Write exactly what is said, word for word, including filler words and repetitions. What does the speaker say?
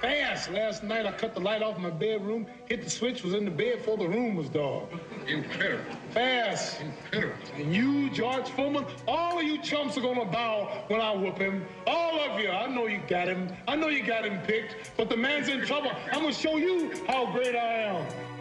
Fast. Last night I cut the light off in my bedroom, hit the switch, was in the bed before the room was dark. Incredible. Fast. Incredible. And you, George Foreman, all of you chumps are gonna bow when I whoop him. All of you. I know you got him. I know you got him picked, but the man's in trouble. I'm gonna show you how great I am.